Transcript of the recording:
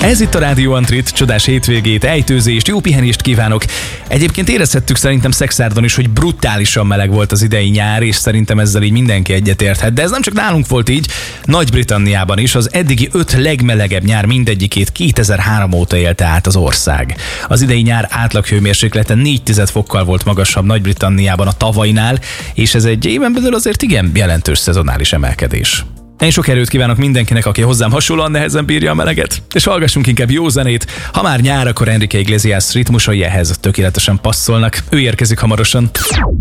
Ez itt a Rádió Antrit, csodás hétvégét, ejtőzést, jó pihenést kívánok. Egyébként érezhettük szerintem Szexárdon is, hogy brutálisan meleg volt az idei nyár, és szerintem ezzel így mindenki egyetérthet. De ez nem csak nálunk volt így, Nagy-Britanniában is az eddigi 5 legmelegebb nyár mindegyikét 2003 óta élte át az ország. Az idei nyár átlaghőmérséklete 4 fokkal volt magasabb Nagy-Britanniában a tavainál, és ez egy éven belül azért igen jelentős szezonális emelkedés. Én sok erőt kívánok mindenkinek, aki hozzám hasonlóan nehezen bírja a meleget. És hallgassunk inkább jó zenét. Ha már nyár, akkor Enrique Iglesias ritmusai ehhez tökéletesen passzolnak. Ő érkezik hamarosan.